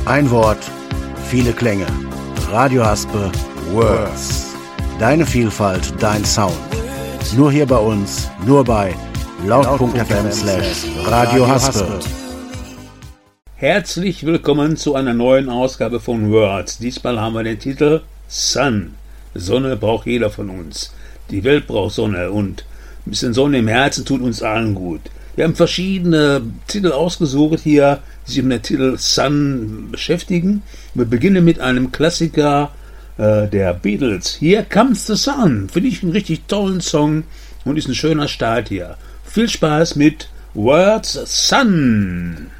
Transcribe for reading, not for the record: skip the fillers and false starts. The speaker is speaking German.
Ein Wort, viele Klänge. Radio Haspe Words. Deine Vielfalt, dein Sound. Nur hier bei uns, nur bei laut.fm/Radio Haspe. Herzlich willkommen zu einer neuen Ausgabe von Words. Diesmal haben wir den Titel Sun. Sonne braucht jeder von uns. Die Welt braucht Sonne und ein bisschen Sonne im Herzen tut uns allen gut. Wir haben verschiedene Titel ausgesucht hier, die sich mit dem Titel Sun beschäftigen. Wir beginnen mit einem Klassiker der Beatles. Here Comes the Sun. Finde ich einen richtig tollen Song und ist ein schöner Start hier. Viel Spaß mit Words Sun.